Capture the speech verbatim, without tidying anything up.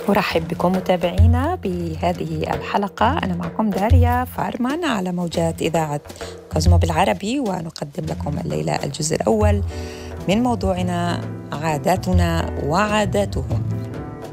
أرحب بكم متابعينا بهذه الحلقة. أنا معكم داريا فارمان على موجات إذاعة كوزمو بالعربي، ونقدم لكم الليلة الجزء الأول من موضوعنا عاداتنا وعاداتهم.